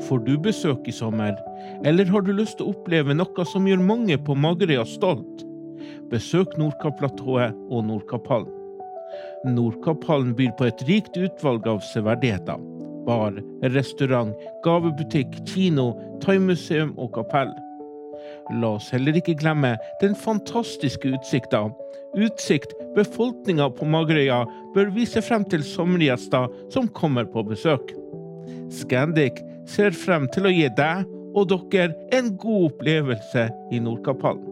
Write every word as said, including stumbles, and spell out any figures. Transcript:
får du besøk i sommer? Eller har du lyst til å oppleve noe som gjør mange på Magerøya stolt? Besøk Nordkapp-platået og Nordkapp-hallen. Nordkapp-hallen byr på et rikt utvalg av severdigheter. Bar, restaurant, gavebutikk, kino, thaimuseum og kapell. La oss heller ikke glemme den fantastiske utsikten. Utsikt befolkningen på Magerøya bør vise frem til sommergjester som kommer på besøk. Scandic ser frem til å gi deg og dere en god opplevelse i Nordkapp-hallen.